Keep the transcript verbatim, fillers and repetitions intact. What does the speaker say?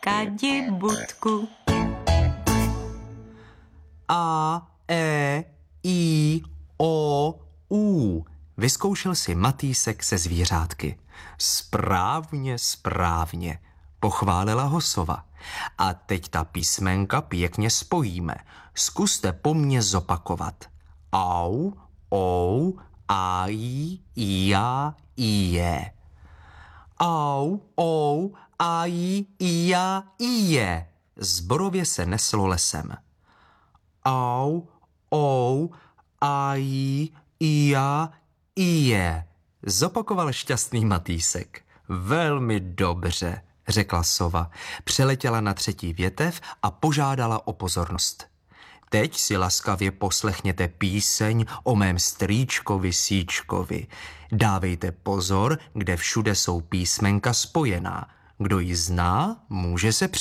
kadibudku. A, E, I, O, U. Vyzkoušel si Matýsek se zvířátky. Správně, správně, pochválila ho sova. A teď ta písmenka pěkně spojíme. Zkuste po mně zopakovat. Au, ou, aj, ia, ije. Au, ou, aj, ia, ije. Zborově se neslo lesem. Au, ou, aj, ia, ije. Zopakoval šťastný Matýsek. Velmi dobře, řekla sova. Přeletěla na třetí větev a požádala o pozornost. Teď si laskavě poslechněte píseň o mém strýčkovi Síčkovi. Dávejte pozor, kde všude jsou písmenka spojená. Kdo ji zná, může se při